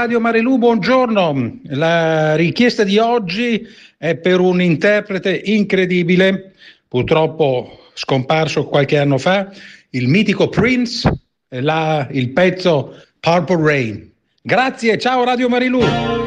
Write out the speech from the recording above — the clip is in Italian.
Radio Marilù, buongiorno. La richiesta di oggi è per un interprete incredibile, purtroppo scomparso qualche anno fa, il mitico Prince, il pezzo Purple Rain. Grazie, ciao Radio Marilù.